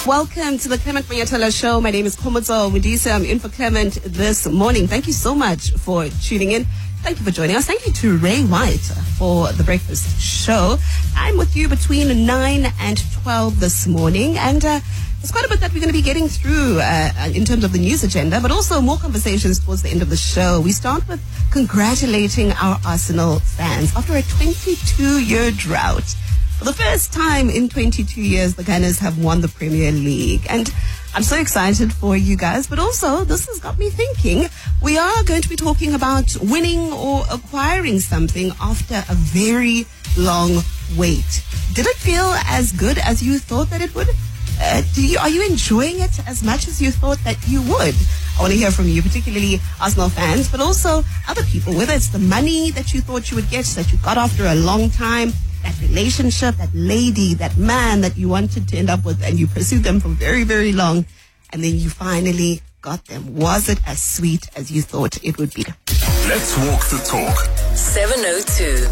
Welcome to the Clement Manyatela Show. My name is Komozo Mudisa. I'm in for Clement this morning. Thank you so much for tuning in. Thank you for joining us. Thank you to Ray White for the breakfast show. I'm with you between 9 and 12 this morning. And there's quite a bit that we're going to be getting through in terms of the news agenda, but also more conversations towards the end of the show. We start with congratulating our Arsenal fans after a 22-year drought. For the first time in 22 years, the Gunners have won the Premier League. And I'm so excited for you guys, but also this has got me thinking. We are going to be talking about winning or acquiring something after a very long wait. Did it feel as good as you thought that it would? Are you enjoying it as much as you thought that you would? I want to hear from you, particularly Arsenal fans, but also other people, whether it's the money that you thought you would get, that you got after a long time, that relationship, that lady, that man that you wanted to end up with, and you pursued them for very, very long, and then you finally got them. Was it as sweet as you thought it would be? Let's walk the talk. 702.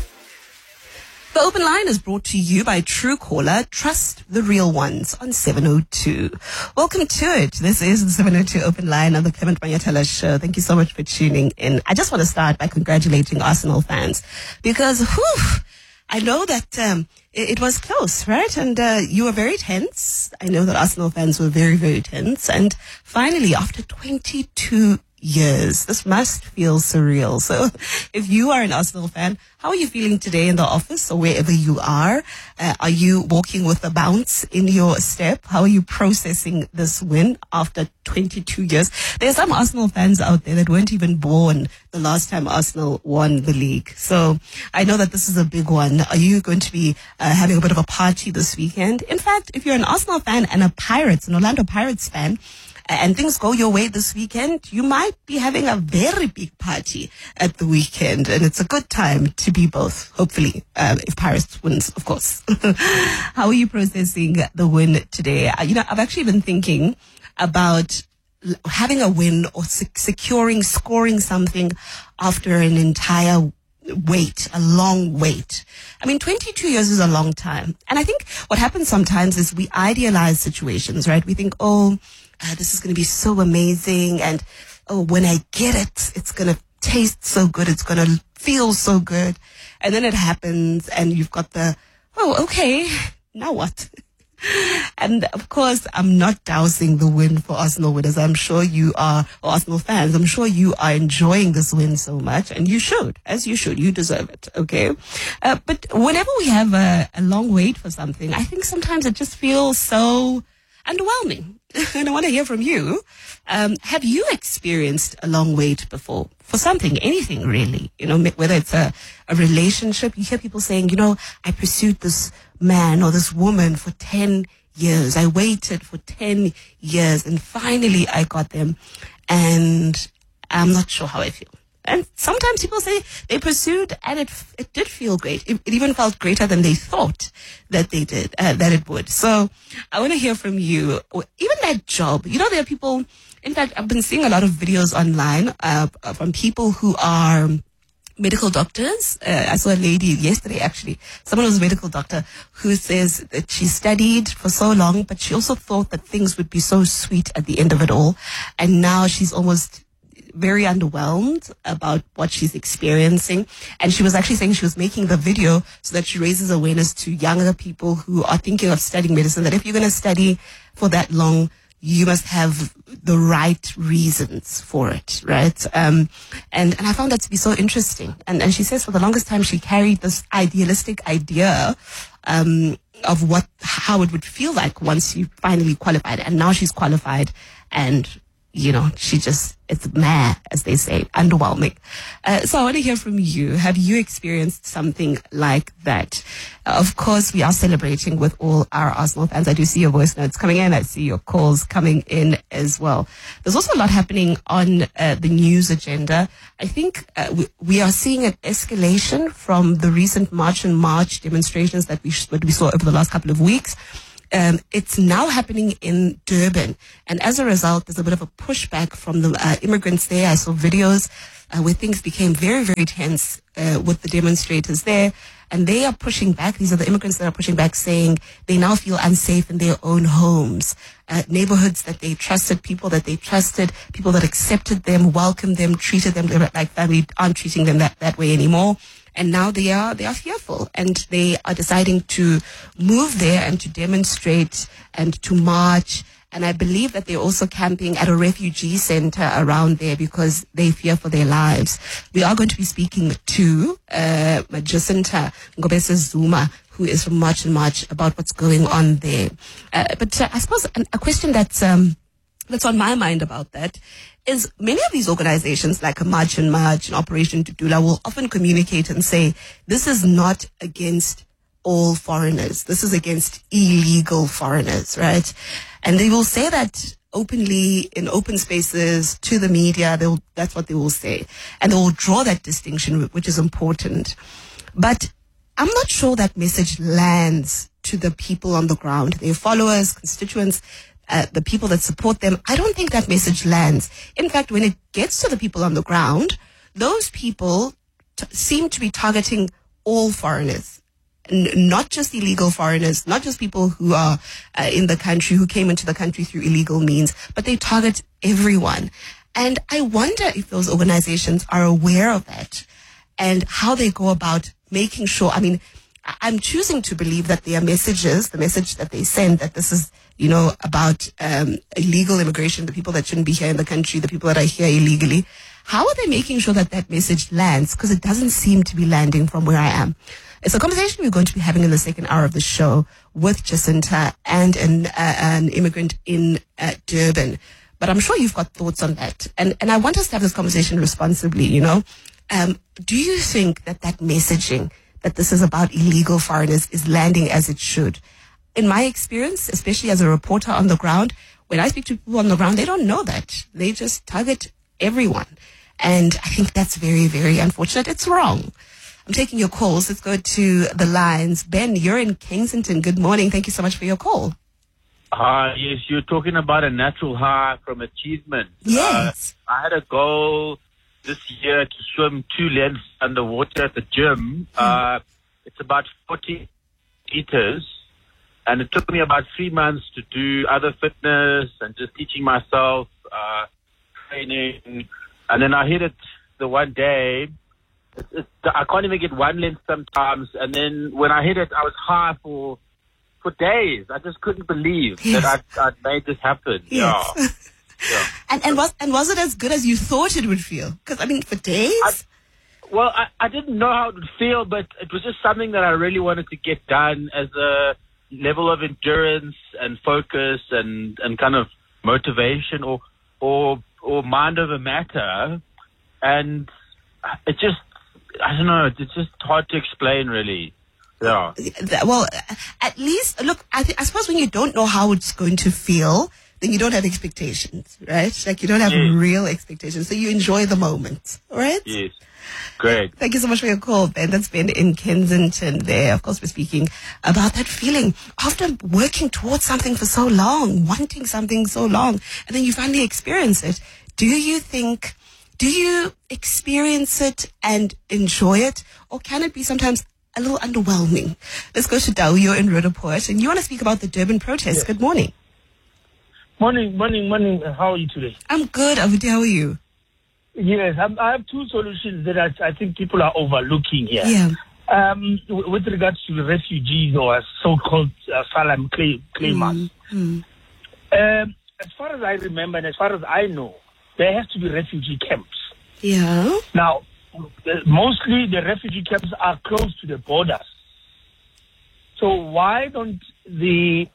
The open line is brought to you by Truecaller. Trust the real ones on 702. Welcome to it. This is the 702 open line on the Clement Manyatela Show. Thank you so much for tuning in. I just want to start by congratulating Arsenal fans because, I know that it was close, right? And you were very tense. I know that Arsenal fans were very, very tense. And finally, after 22 years, this must feel surreal. So if you are an Arsenal fan, how are you feeling today in the office or wherever you are? Are you walking with a bounce in your step? How are you processing this win after 22 years? There are some Arsenal fans out there that weren't even born the last time Arsenal won the league. So I know that this is a big one. Are you going to be having a bit of a party this weekend? In fact, if you're an Arsenal fan and an Orlando Pirates fan, and things go your way this weekend, you might be having a very big party at the weekend. And it's a good time to be both, hopefully, if Pirates wins, of course. How are you processing the win today? I've actually been thinking about having a win or scoring something after an entire wait, a long wait. I mean, 22 years is a long time. And I think what happens sometimes is we idealize situations, right? We think, this is going to be so amazing. And, when I get it, it's going to taste so good. It's going to feel so good. And then it happens and you've got okay, now what? And of course, I'm not dousing the win for Arsenal winners. I'm sure you are, or Arsenal fans, I'm sure you are enjoying this win so much, and you should, as you should. You deserve it, okay? But whenever we have a long wait for something, I think sometimes it just feels so underwhelming. And I want to hear from you. Have you experienced a long wait before for something, anything really? Whether it's a relationship. You hear people saying, I pursued this man or this woman for 10 years. I waited for 10 years and finally I got them and I'm not sure how I feel. And sometimes people say they pursued and it did feel great. It even felt greater than they thought that they did, that it would. So I want to hear from you. Even that job, there are people, in fact, I've been seeing a lot of videos online, from people who are medical doctors. I saw a lady yesterday, actually. Someone was a medical doctor who says that she studied for so long, but she also thought that things would be so sweet at the end of it all. And now she's almost very underwhelmed about what she's experiencing. And she was actually saying she was making the video so that she raises awareness to younger people who are thinking of studying medicine, that if you're going to study for that long, you must have the right reasons for it, right? And I found that to be so interesting. And she says for the longest time she carried this idealistic idea of how it would feel like once you finally qualified. And now she's qualified and it's meh, as they say, underwhelming. So I want to hear from you. Have you experienced something like that? Of course, we are celebrating with all our Arsenal fans. I do see your voice notes coming in. I see your calls coming in as well. There's also a lot happening on the news agenda. I think we are seeing an escalation from the recent March and March demonstrations that we saw over the last couple of weeks. it's now happening in Durban. And as a result, there's a bit of a pushback from the immigrants there. I saw videos where things became very, very tense with the demonstrators there. And they are pushing back. These are the immigrants that are pushing back, saying they now feel unsafe in their own homes. Neighborhoods that they trusted, people that they trusted, people that accepted them, welcomed them, treated them like family, aren't treating them that way anymore. And now they are fearful, and they are deciding to move there and to demonstrate and to march. And I believe that they're also camping at a refugee center around there because they fear for their lives. We are going to be speaking to Jacinta Ngobese Zuma, who is from March and March, about what's going on there. But I suppose a question that's on my mind about that is many of these organizations like a March and March and Operation Tutula will often communicate and say, this is not against all foreigners. This is against illegal foreigners, right? And they will say that openly in open spaces to the media. That's what they will say. And they will draw that distinction, which is important. But I'm not sure that message lands to the people on the ground, their followers, constituents, the people that support them. I don't think that message lands. In fact, when it gets to the people on the ground, those people seem to be targeting all foreigners, not just illegal foreigners, not just people who are in the country, who came into the country through illegal means, but they target everyone. And I wonder if those organizations are aware of that and how they go about making sure. I mean, I'm choosing to believe that their messages, the message that they send, that this is, about illegal immigration, the people that shouldn't be here in the country, the people that are here illegally. How are they making sure that that message lands? Because it doesn't seem to be landing from where I am. It's a conversation we're going to be having in the second hour of the show with Jacinta and an immigrant in Durban. But I'm sure you've got thoughts on that. And I want us to have this conversation responsibly, Do you think that messaging, that this is about illegal foreigners, is landing as it should? In my experience, especially as a reporter on the ground, when I speak to people on the ground, they don't know that. They just target everyone. And I think that's very, very unfortunate. It's wrong. I'm taking your calls. Let's go to the lines. Ben, you're in Kensington. Good morning. Thank you so much for your call. Yes, you're talking about a natural high from achievement. Yes. I had a goal this year to swim 2 lengths underwater at the gym. It's about 40 meters. And it took me about 3 months to do other fitness and just teaching myself, training. And then I hit it the one day. I can't even get 1 length sometimes. And then when I hit it, I was high for days. I just couldn't believe that I'd made this happen. Yes. Yeah. And was it as good as you thought it would feel? Because, for days? I didn't know how it would feel, but it was just something that I really wanted to get done as a level of endurance and focus and kind of motivation or mind over matter. And it just, I don't know, it's just hard to explain, really. Yeah. Well, at least, look, I suppose when you don't know how it's going to feel, then you don't have expectations, right? Like you don't have real expectations. So you enjoy the moment, right? Yes. Great. Thank you so much for your call, Ben. That's Ben in Kensington there. Of course, we're speaking about that feeling after working towards something for so long, wanting something so long, and then you finally experience it. Do you experience it and enjoy it, or can it be sometimes a little underwhelming? Let's go to Dao. You're in Roodepoort, and you want to speak about the Durban protests. Yes. Good morning. Morning. How are you today? I'm good. Avudi, how are you? Yes, I have 2 solutions that I think people are overlooking here. Yeah. With regards to the refugees or so-called asylum claimers. As far as I remember and as far as I know, there has to be refugee camps. Yeah. Now, mostly the refugee camps are close to the borders. So why don't the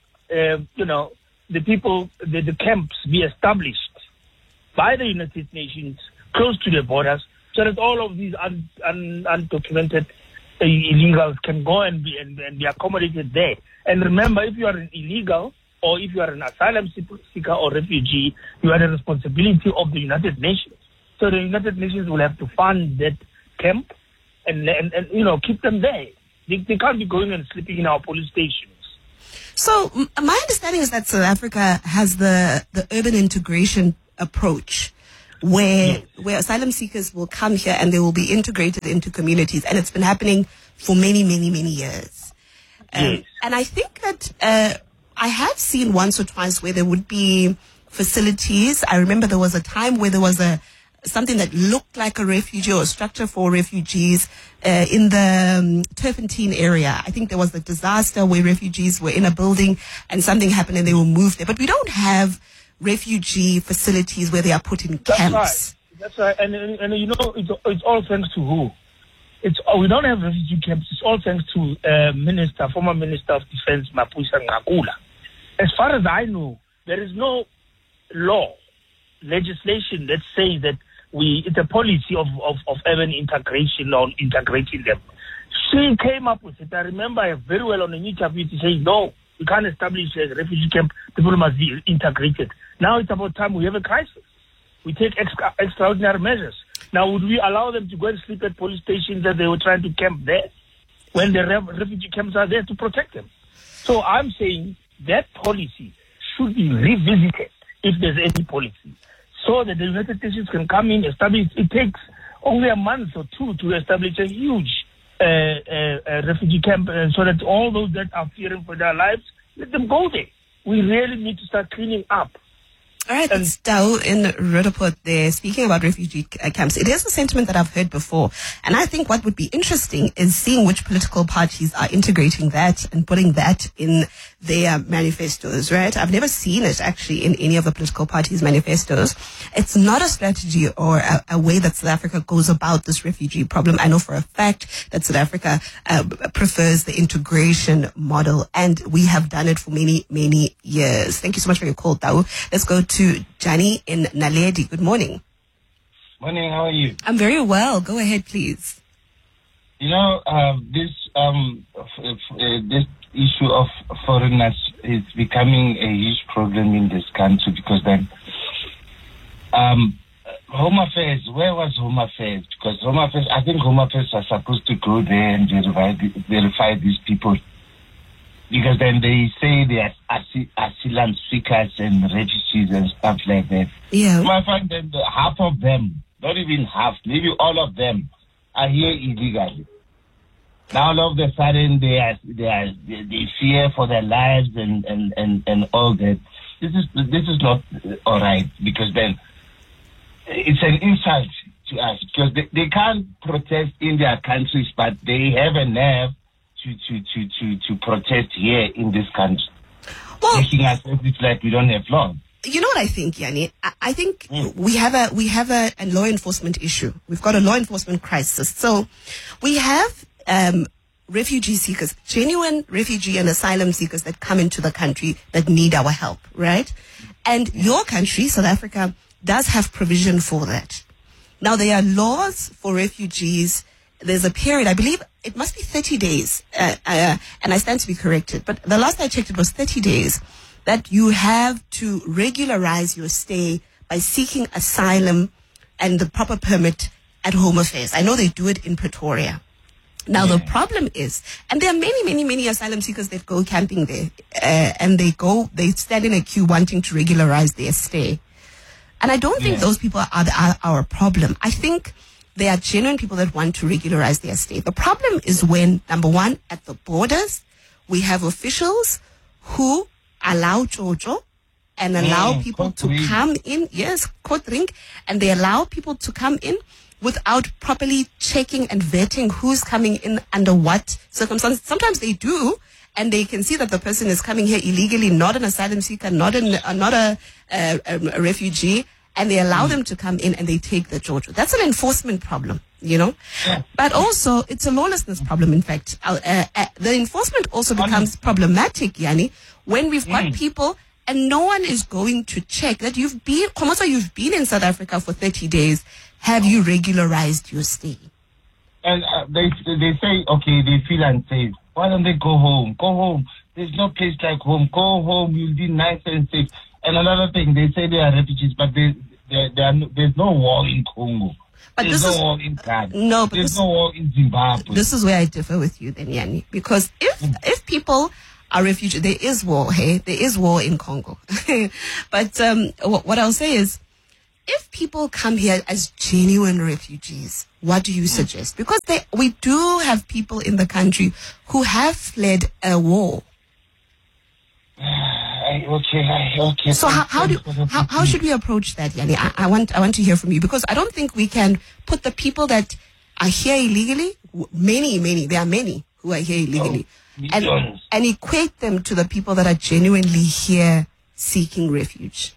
camps be established by the United Nations close to the borders so that all of these undocumented illegals can go and be accommodated there. And remember, if you are an illegal or if you are an asylum seeker or refugee, you are the responsibility of the United Nations. So the United Nations will have to fund that camp and keep them there. They can't be going and sleeping in our police stations. So my understanding is that South Africa has the urban integration approach, where asylum seekers will come here and they will be integrated into communities, and it's been happening for many, many, many years. And I think that I have seen once or twice where there would be facilities. I remember there was a time where there was something that looked like a refugee or a structure for refugees in the Turfentine area. I think there was a disaster where refugees were in a building and something happened and they were moved there. But we don't have refugee facilities where they are put in camps. That's right. And you know, it's all thanks to who? We don't have refugee camps. It's all thanks to former Minister of Defense, Mapusa Ngakula. As far as I know, there is no legislation that says that it's a policy of urban integration or integrating them. She came up with it. I remember very well on an interview to say, no, we can't establish a refugee camp. People must be integrated. Now it's about time we have a crisis. We take extraordinary measures. Now, would we allow them to go and sleep at police stations that they were trying to camp there when the refugee camps are there to protect them? So I'm saying that policy should be revisited if there's any policy, so that the United Nations can come in, establish. It takes only a month or two to establish a huge refugee camp, so that all those that are fearing for their lives, let them go there. We really need to start cleaning up. All right, that's Tau in Roodepoort there, speaking about refugee camps. It is a sentiment that I've heard before. And I think what would be interesting is seeing which political parties are integrating that and putting that in their manifestos, right? I've never seen it actually in any of the political parties' manifestos. It's not a strategy or a way that South Africa goes about this refugee problem. I know for a fact that South Africa prefers the integration model, and we have done it for many, many years. Thank you so much for your call, Tau. Let's go to Johnny in Naledi. Good morning. Morning, how are you? I'm very well. Go ahead, please. You know, this issue of foreigners is becoming a huge problem in this country, because then Home Affairs, where was Home Affairs? Because Home Affairs, I think Home Affairs are supposed to go there and verify these people, because then they say they are asylum seekers and refugees and stuff like that. Yeah. I find that half of them, not even half, maybe all of them, are here illegally. Now all of a sudden they fear for their lives and all that. This is not all right, because then it's an insult to us, because they can't protest in their countries, but they have a nerve to protest here in this country, making us it's like we don't have law. You know what I think, Yanni? I think we have a law enforcement issue. We've got a law enforcement crisis. So we have refugee seekers, genuine refugee and asylum seekers that come into the country that need our help, right? And your country, South Africa, does have provision for that. Now, there are laws for refugees. There's a period, I believe it must be 30 days, and I stand to be corrected, but the last I checked, it was 30 days that you have to regularize your stay by seeking asylum and the proper permit at Home Affairs. I know they do it in Pretoria. Now, the problem is, and there are many, many, many asylum seekers that go camping there, and they stand in a queue wanting to regularize their stay. And I don't think those people are our problem. I think there are genuine people that want to regularize their stay. The problem is when, number one, at the borders, we have officials who allow Jojo and allow people to come in. Yes, Kotring. And they allow people to come in without properly checking and vetting who's coming in under what circumstances. Sometimes they do, and they can see that the person is coming here illegally, not an asylum seeker, not a refugee, and they allow them to come in and they take the Jojo. That's an enforcement problem, you know. Yeah. But also, it's a lawlessness problem, in fact. The enforcement also becomes problematic, Yanni, when we've got people and no one is going to check that you've been in South Africa for 30 days. Have you regularized your stay? And they say, okay, they feel unsafe. Why don't they go home? Go home. There's no place like home. Go home. You'll be nice and safe. And another thing, they say they are refugees, but there's no war in Congo. But there's no war in Ghana. No, but there's no war in Zimbabwe. This is where I differ with you then, Yanni. Because if people are refugees. There is war, hey? There is war in Congo. But what I'll say is, if people come here as genuine refugees, what do you suggest? Because we do have people in the country who have fled a war. Okay. So how should we approach that, Yanni? I want to hear from you, because I don't think we can put the people that are here illegally, there are many who are here illegally, and equate them to the people that are genuinely here seeking refuge.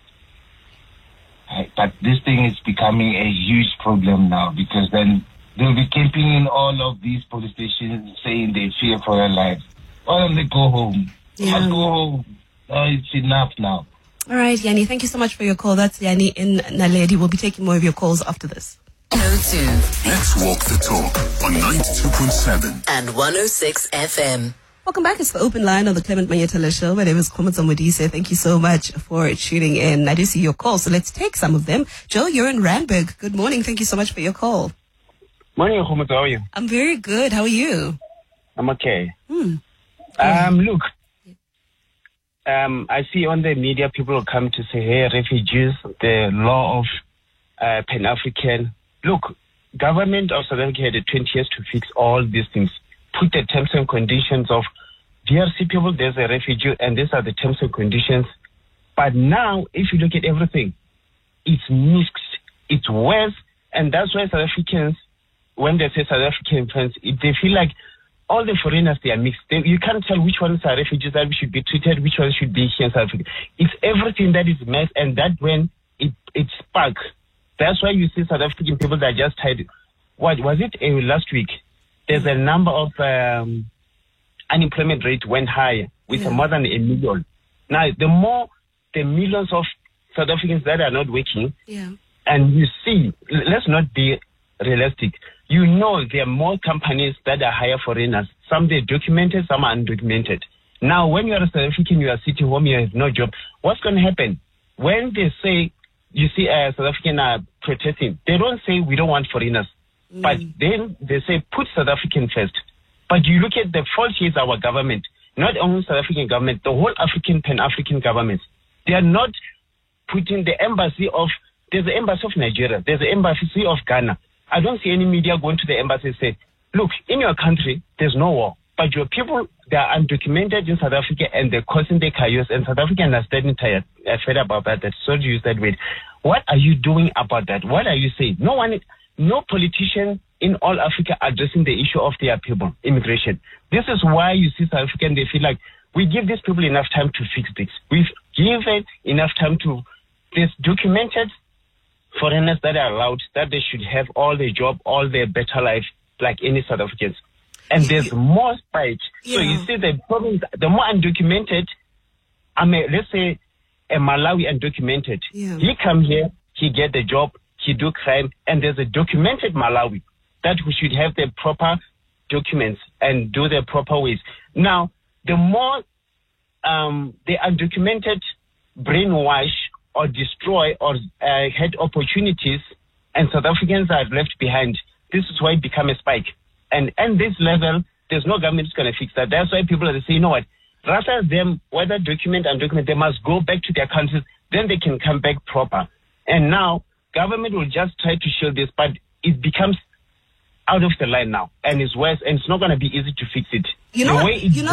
But this thing is becoming a huge problem now, because then they'll be camping in all of these police stations saying they fear for their lives. Why don't they go home? Yeah. Just go home. Oh, it's enough now. All right, Yanni, thank you so much for your call. That's Yanni in Naledi. We'll be taking more of your calls after this. 702 Let's walk the talk on 92.7 and 106 FM. Welcome back. It's the open line on the Clement Manyetela show. My name is Komatsa Modise. Thank you so much for tuning in. I do see your calls, so let's take some of them. Joe, you're in Randburg. Good morning. Thank you so much for your call. Morning, Komatsa. How are you? I'm very good. How are you? I'm okay. Look, I see on the media people will come to say, hey, refugees, the law of Pan-African. Look, government of South Africa had 20 years to fix all these things. Put the terms and conditions of DRC people, there's a refugee, and these are the terms and conditions. But now, if you look at everything, it's mixed, it's worse, and that's why South Africans, when they say South African friends, they feel like all the foreigners, they are mixed. You can't tell which ones are refugees that should be treated, which ones should be here in South Africa. It's everything that is messed, and that when it sparks. That's why you see South African people that just tied. What was it last week? There's a number of unemployment rate went higher with more than 1 million. Now, the millions of South Africans that are not working, and you see, let's not be realistic. You know there are more companies that are hire foreigners. Some they're documented, some are undocumented. Now, when you are a South African, you are sitting home, you have no job. What's going to happen? When they say, you see South African are protesting, they don't say we don't want foreigners. But then they say put South African first. But you look at the fault here is our government, not only South African government, the whole African, Pan-African governments. They are not putting the embassy of, there's the embassy of Nigeria, there's the embassy of Ghana. I don't see any media going to the embassy and say, look, in your country, there's no war. But your people, they are undocumented in South Africa and they're causing the chaos, and South Africans are standing tired, fed about that. So to use that word. What are you doing about that? What are you saying? No politician in all Africa addressing the issue of their people, immigration. This is why you see South African, they feel like we give these people enough time to fix this. We've given enough time to, there's documented foreigners that are allowed, that they should have all their job, all their better life, like any South Africans. And there's more spite. So you see the problem is, the more undocumented, let's say a Malawi undocumented, he come here, he get the job, he do crime, and there's a documented Malawi that we should have the proper documents and do the proper ways. Now, the more the undocumented brainwash or destroy or had opportunities and South Africans are left behind, this is why it become a spike. And at this level, there's no government that's going to fix that. That's why people are saying, you know what, rather them, whether document and undocumented, they must go back to their countries, then they can come back proper. And now, government will just try to shield this, but it becomes out of the line now, and it's worse, and it's not going to be easy to fix it. You know,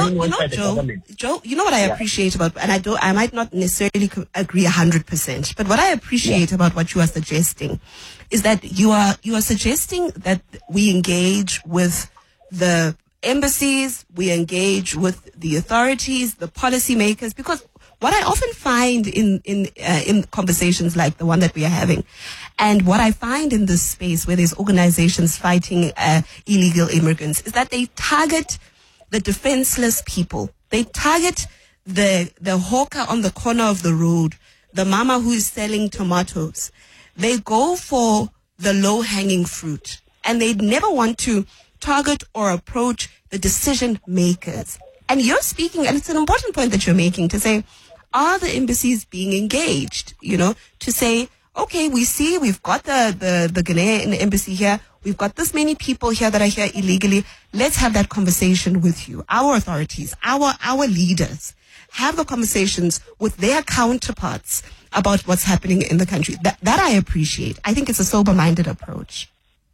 Joe, you know what I appreciate about, and I might not necessarily agree 100%, but what I appreciate about what you are suggesting is that you are suggesting that we engage with the embassies, we engage with the authorities, the policymakers, because what I often find in conversations like the one that we are having, and what I find in this space where there's organizations fighting illegal immigrants, is that they target the defenseless people. They target the hawker on the corner of the road, the mama who is selling tomatoes. They go for the low-hanging fruit, and they never want to target or approach the decision makers. And you're speaking, and it's an important point that you're making, to say, are the embassies being engaged, to say, okay, we see we've got the Ghanaian embassy here. We've got this many people here that are here illegally. Let's have that conversation with you. Our authorities, our leaders, have the conversations with their counterparts about what's happening in the country. That I appreciate. I think it's a sober-minded approach.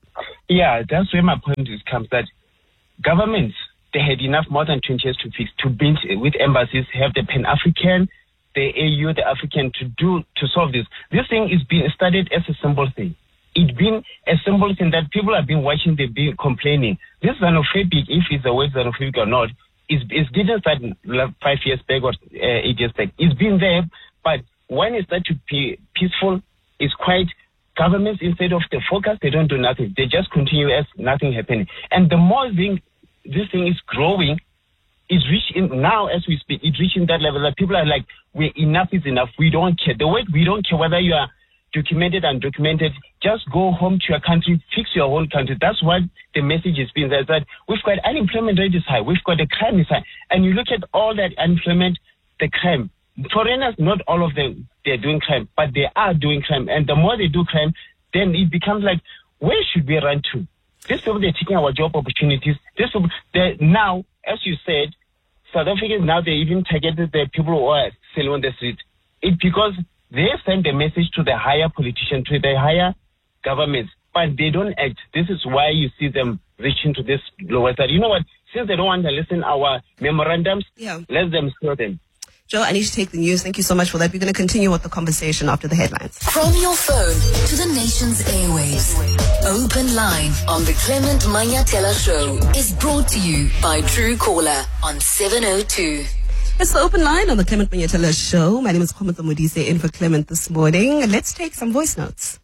Yeah, that's where my point comes, that governments, they had enough more than 20 years to build with embassies, have the Pan-African, the AU, the African to solve this. This thing is being studied as a simple thing. It's been a simple thing that people have been watching, they've been complaining. This xenophobic, if it's a word xenophobic or not, didn't start 5 years back or 8 years back. It's been there, but when it starts to be peaceful, it's quite, governments, instead of the focus, they don't do nothing. They just continue as nothing happening. And the more this thing is growing, it's reaching, now as we speak, it's reaching that level that people are like, enough is enough. We don't care. The word, we don't care whether you are documented, undocumented, just go home to your country, fix your own country. That's what the message has been, that we've got unemployment rate is high, we've got the crime is high. And you look at all that unemployment, the crime. Foreigners, not all of them, they're doing crime, but they are doing crime. And the more they do crime, then it becomes like, where should we run to? These people, they're taking our job opportunities. These people, now, as you said, South Africans, now they even targeted the people who are selling on the street. It's because they send a message to the higher politicians, to the higher governments, but they don't act. This is why you see them reaching to this lower side. You know what? Since they don't want to listen to our memorandums, let them steal them. Joe, I need to take the news. Thank you so much for that. We're going to continue with the conversation after the headlines. From your phone to the nation's airwaves, Open Line on the Clement Manyatela Show is brought to you by Truecaller on 702. It's the Open Line on the Clement Manyatela Show. My name is Khomotso Modise, in for Clement this morning. Let's take some voice notes.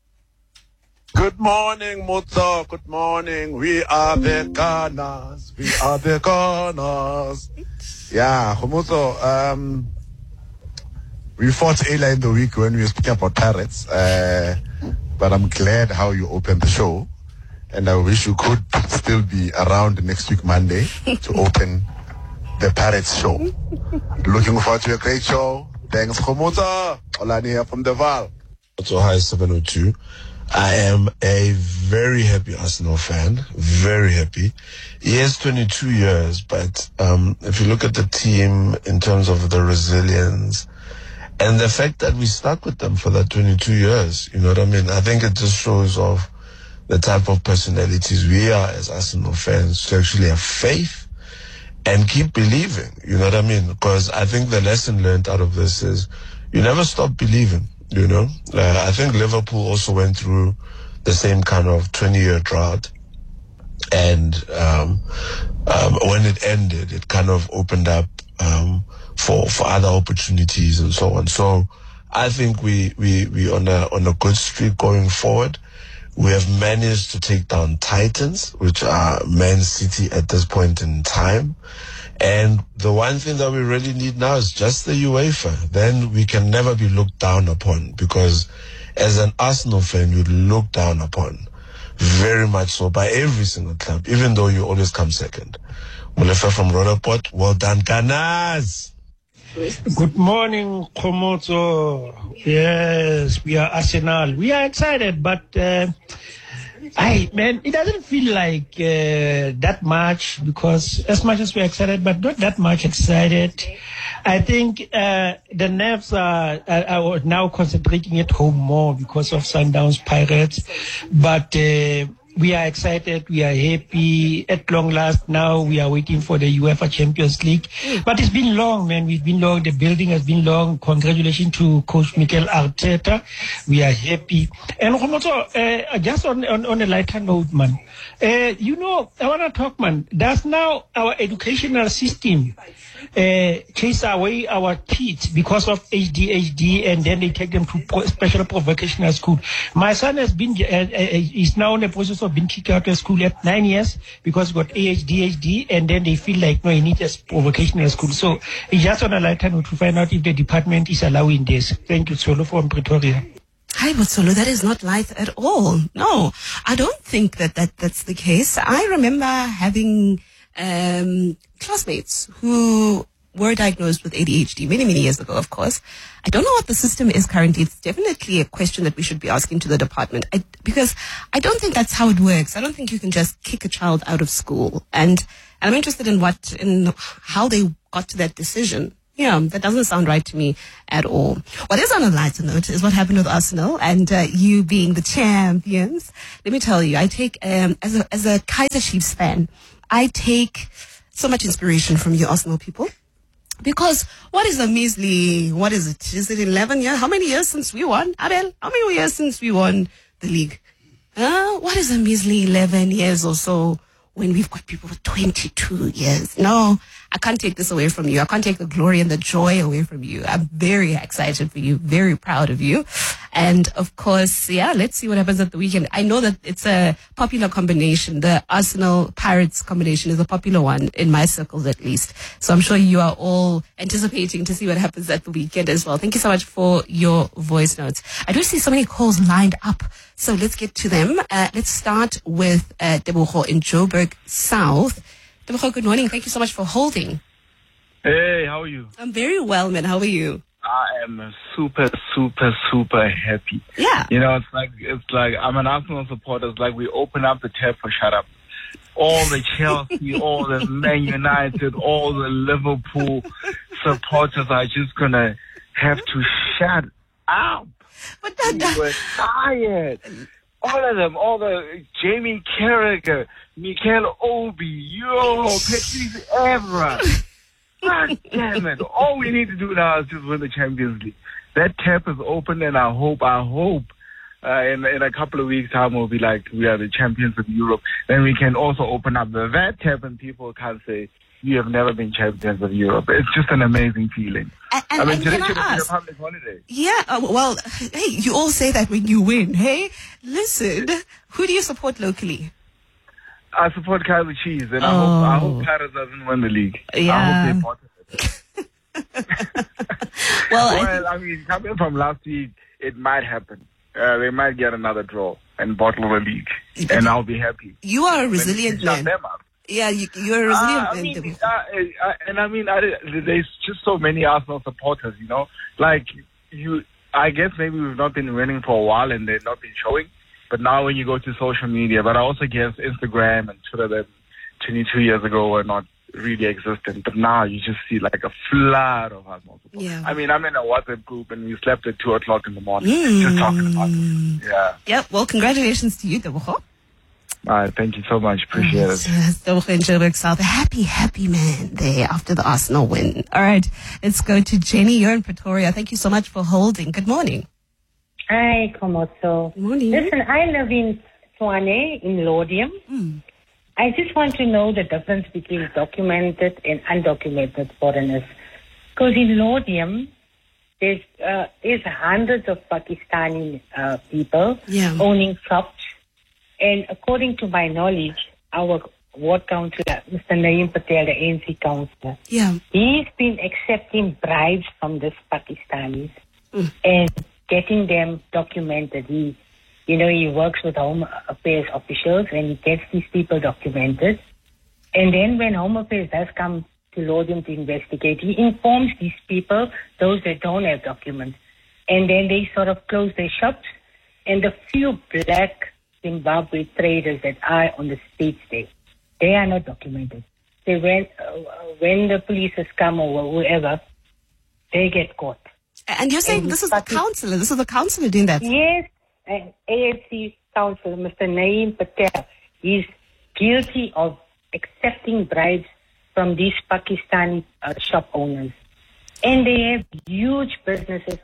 Good morning, Mutso. Good morning. We are the Gunners. We are the Gunners. Yeah, Khomotso, we fought Ayla in the week when we were speaking about Pirates, but I'm glad how you opened the show, and I wish you could still be around next week, Monday, to open the Pirates show. Looking forward to a great show. Thanks, Khomotso. Olani here from the Val. So, hi, 702. I am a very happy Arsenal fan, very happy. Yes, 22 years, but if you look at the team in terms of the resilience and the fact that we stuck with them for that 22 years, you know what I mean? I think it just shows off the type of personalities we are as Arsenal fans, to actually have faith and keep believing, you know what I mean? Because I think the lesson learned out of this is you never stop believing. You know, I think Liverpool also went through the same kind of 20-year drought. And when it ended, it kind of opened up for other opportunities and so on. So I think we on a good streak going forward. We have managed to take down Titans, which are Man City at this point in time. And the one thing that we really need now is just the UEFA. Then we can never be looked down upon, because as an Arsenal fan, you'd look down upon. Very much so by every single club, even though you always come second. Mulefa from Rotherport, well done, Gunners! Good morning, Khomotso. Yes, we are Arsenal. We are excited, but it doesn't feel like that much, because as much as we're excited, but not that much excited. I think the nerves are now concentrating at home more because of Sundowns Pirates. But we are excited. We are happy. At long last, now we are waiting for the UEFA Champions League. But it's been long, man. We've been long. The building has been long. Congratulations to Coach Mikel Arteta. We are happy. And Khomotso, just on a lighter note, man. I want to talk, man. Does now our educational system chase away our kids because of ADHD, and then they take them to special vocational school? My son has been is now in the process of being kicked out of school at 9 years because he got ADHD, and then they feel like, no, he needs a vocational school. So it's just on a lighter note to find out if the department is allowing this. Thank you, Solo from Pretoria. Hi, Botsolo. That is not light at all. No, I don't think that's the case. I remember having classmates who were diagnosed with ADHD many, many years ago, of course. I don't know what the system is currently. It's definitely a question that we should be asking to the department, because I don't think that's how it works. I don't think you can just kick a child out of school. And I'm interested in how they got to that decision. Yeah, that doesn't sound right to me at all. What is on a lighter note is what happened with Arsenal and you being the champions. Let me tell you, I take, as a Kaizer Chiefs fan, I take so much inspiration from you Arsenal people. Because what is it? Is it 11 years? How many years since we won? Abel, how many years since we won the league? What is a measly 11 years or so when we've got people for 22 years? No, I can't take this away from you. I can't take the glory and the joy away from you. I'm very excited for you, very proud of you. And of course, yeah, let's see what happens at the weekend. I know that it's a popular combination. The Arsenal Pirates combination is a popular one in my circles, at least. So I'm sure you are all anticipating to see what happens at the weekend as well. Thank you so much for your voice notes. I do see so many calls lined up, so let's get to them. Let's start with Tebogo in Joburg South. Tebogo, good morning. Thank you so much for holding. Hey, how are you? I'm very well, man. How are you? I am super, super, super happy. Yeah. You know, it's like I'm an Arsenal supporter. It's like we open up the tap for shut up. All the Chelsea, all the Man United, all the Liverpool supporters are just gonna have to shut up. But we were tired. All of them, all the Jamie Carragher, Mikel Obi, Patrice Evra. God damn it. All we need to do now is just win the Champions League. That tap is open, and I hope in a couple of weeks' time we'll be like, we are the champions of Europe. Then we can also open up that tap and people can say, you have never been champions of Europe. It's just an amazing feeling. And today can I should have been a ask? public holiday. Yeah, well, hey, you all say that when you win. Hey, listen, who do you support locally? I support Kaizer Chiefs, and I hope Kaizer doesn't win the league. Yeah. I hope they bottom it. Well, I mean, coming from last week, it might happen. They might get another draw and bottle the league, and I'll be happy. You are a resilient man. Shut them up. Yeah, you're a resilient man. There's just so many Arsenal supporters, you know. Like, I guess maybe we've not been winning for a while and they've not been showing. But now when you go to social media, but I also guess Instagram and Twitter that 22 years ago were not really existent. But now you just see like a flood of Arsenal supporters. Yeah. I mean, I'm in a WhatsApp group and we slept at 2 o'clock in the morning just talking about it. Yeah. Yeah, well, congratulations to you, Tebogo. All right, thank you so much. Appreciate it. Tebogo in Joburg South. A happy man there after the Arsenal win. All right, let's go to Jenny. You're in Pretoria. Thank you so much for holding. Good morning. Hi, Komoso. Morning. Listen, I live in Tshwane, in Laudium. I just want to know the difference between documented and undocumented foreigners. Because in Laudium, there's hundreds of Pakistani people owning shops. And according to my knowledge, our ward councillor, Mr. Naeem Patel, the ANC councillor, he's been accepting bribes from these Pakistanis and getting them documented. He works with Home Affairs officials and he gets these people documented. And then when Home Affairs does come to Laudium to investigate, he informs these people, those that don't have documents. And then they sort of close their shops. And the few black Zimbabwe traders that are on the streets there, they are not documented. When the police has come or whoever, they get caught. And you're saying this is the councillor doing that? Yes, and ANC councillor, Mr. Naeem Patel, is guilty of accepting bribes from these Pakistani shop owners. And they have huge businesses.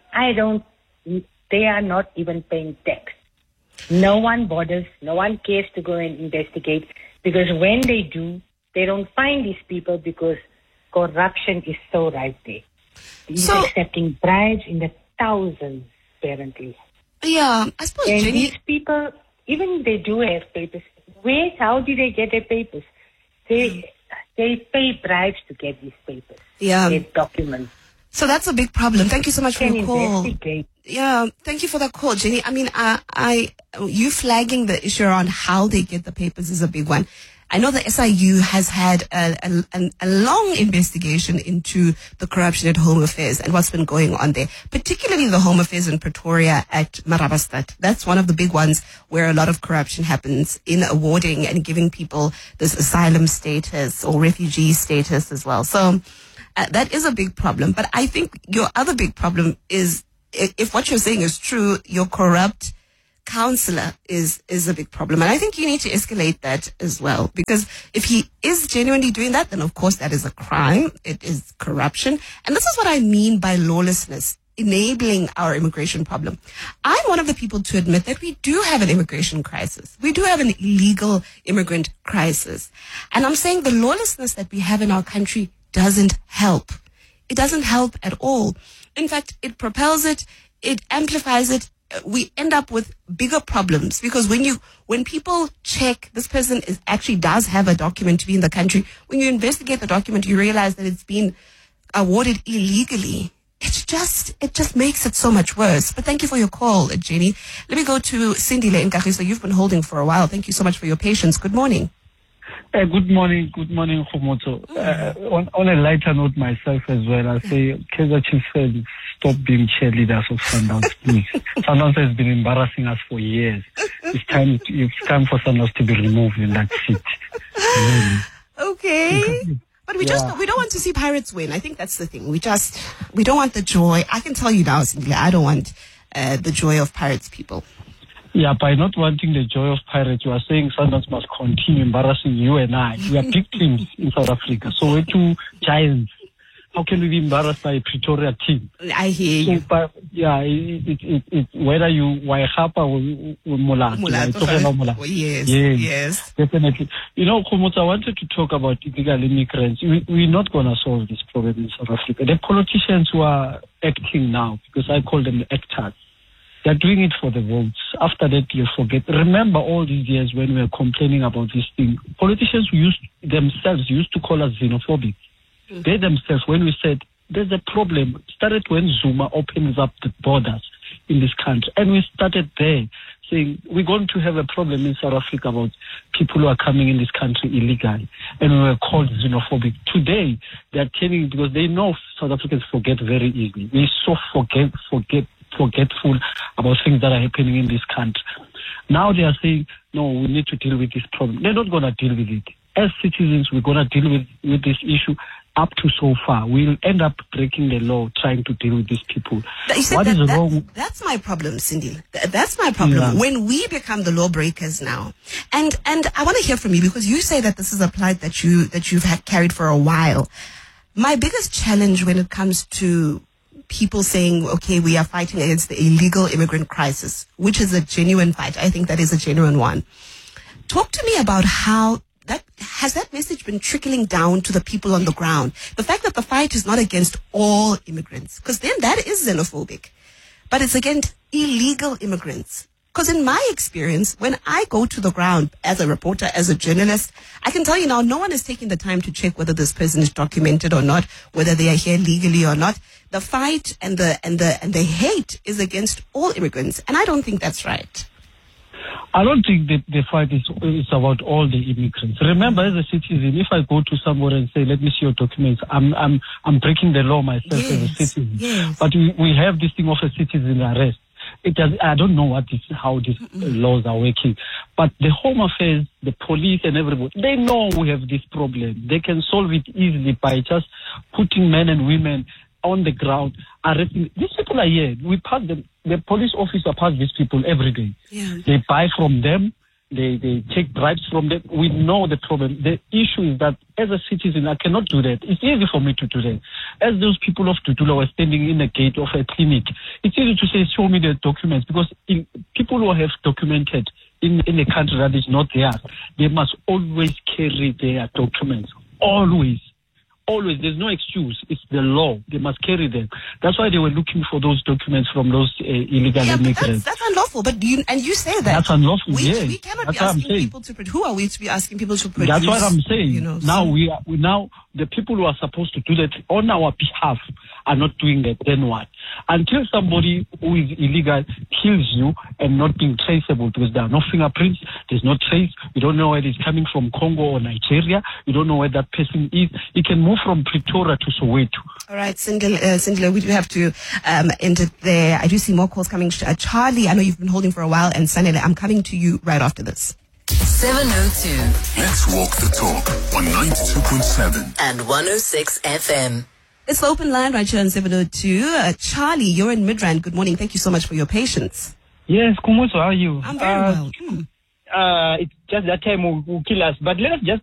They are not even paying tax. No one bothers, no one cares to go and investigate, because when they do, they don't find these people because corruption is so right there. He's accepting bribes in the thousands, apparently. Yeah, I suppose, and Jenny, these people, even if they do have papers, how do they get their papers? They pay bribes to get these papers, get documents. So that's a big problem. Thank you so much for your call. Investigate. Yeah, thank you for that call, Jenny. I mean, you flagging the issue around how they get the papers is a big one. I know the SIU has had a long investigation into the corruption at Home Affairs and what's been going on there, particularly the Home Affairs in Pretoria at Marabastad. That's one of the big ones where a lot of corruption happens in awarding and giving people this asylum status or refugee status as well. So that is a big problem. But I think your other big problem is, if what you're saying is true, your corrupt counselor is a big problem. And I think you need to escalate that as well, because if he is genuinely doing that, then of course that is a crime. It is corruption. And this is what I mean by lawlessness enabling our immigration problem. I'm one of the people to admit that we do have an immigration crisis. We do have an illegal immigrant crisis. And I'm saying the lawlessness that we have in our country doesn't help. It doesn't help at all. In fact, it propels it, it amplifies it. We end up with bigger problems, because when people check this person actually does have a document to be in the country, when you investigate the document, you realize that it's been awarded illegally. It just makes it so much worse. But thank you for your call, Jenny. Let me go to Cindy in Kagiso. You've been holding for a while. Thank you so much for your patience. Good morning. Good morning, Khomoto. On a lighter note myself as well, I say, Kaizer Chiefs fans, stop being cheerleaders of Sundowns, please. Sundowns has been embarrassing us for years. It's time for Sundowns to be removed in that seat. Really. Okay. But we don't want to see Pirates win. I think that's the thing. We don't want the joy. I can tell you now, Cindy, I don't want the joy of Pirates people. Yeah, by not wanting the joy of Pirates, you are saying Sundowns must continue embarrassing you and I. We are big teams in South Africa. So we're two giants. How can we be embarrassed by a Pretoria team? I hear you. So, but, yeah, whether you Waihapa or Mulato. Yes. Definitely. You know, Khomoto, I wanted to talk about illegal immigrants. We're not going to solve this problem in South Africa. The politicians who are acting now, because I call them the actors, they're doing it for the votes. After that, you forget. Remember all these years when we were complaining about this thing. Politicians used to call us xenophobic. Mm-hmm. They themselves, when we said there's a problem, started when Zuma opens up the borders in this country. And we started there saying we're going to have a problem in South Africa about people who are coming in this country illegally. And we were called xenophobic. Today, they're telling, because they know South Africans forget very easily. We're so forgetful about things that are happening in this country. Now they are saying, no, we need to deal with this problem. They're not going to deal with it. As citizens, we're going to deal with this issue up to so far. We'll end up breaking the law trying to deal with these people. What is wrong? That's my problem, Cindy. That's my problem. Yeah. When we become the lawbreakers now. And I want to hear from you, because you say that this is a plight that you've had carried for a while. My biggest challenge when it comes to people saying, okay, we are fighting against the illegal immigrant crisis, which is a genuine fight. I think that is a genuine one. Talk to me about how that message been trickling down to the people on the ground. The fact that the fight is not against all immigrants, because then that is xenophobic, but it's against illegal immigrants. Because in my experience, when I go to the ground as a reporter, as a journalist, I can tell you now, no one is taking the time to check whether this person is documented or not, whether they are here legally or not. The fight and the hate is against all immigrants, and I don't think that's right. I don't think that the fight is about all the immigrants. Remember, as a citizen, if I go to somewhere and say, "Let me see your documents," I'm breaking the law myself as a citizen. Yes. But we have this thing of a citizen arrest. I don't know how these laws are working, but the Home Affairs, the police, and everybody, they know we have this problem. They can solve it easily by just putting men and women on the ground, arresting. These people are here. We pass them. The police officer pass these people every day. Yeah. They buy from them. They take bribes from them. We know the problem. The issue is that as a citizen, I cannot do that. It's easy for me to do that. As those people of Tutula were standing in the gate of a clinic, it's easy to say, show me the documents, because people who have documented in a country that is not theirs, they must always carry their documents. Always. Always. There's no excuse. It's the law. They must carry them. That's why they were looking for those documents from those illegal immigrants. That's unlawful. But you say that. That's unlawful, We cannot be asking people to produce. Who are we to be asking people to produce? That's what I'm saying. Now the people who are supposed to do that on our behalf are not doing that. Then what? Until somebody who is illegal kills you and not being traceable, because there are no fingerprints, there's no trace, you don't know whether it's coming from Congo or Nigeria, you don't know where that person is. It can move from Pretoria to Soweto. All right, Sindile, we do have to end it there. I do see more calls coming. Charlie, I know you've been holding for a while, and Sanele, I'm coming to you right after this. 702. Let's walk the talk on 92.7 and 106 FM. It's the open line right here on 702. Charlie, you're in Midrand. Good morning. Thank you so much for your patience. Yes, Kumuso, how are you? I'm very well. It's just that time will kill us. But let us just